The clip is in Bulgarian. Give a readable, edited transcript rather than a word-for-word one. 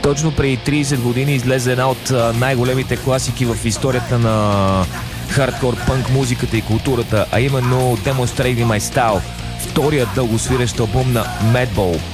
Точно преди 30 години излезе една от най-големите класики в историята на хардкор пънк музиката и културата, а именно Demonstrating My Style, вторият дългосвирещ албум на Madball.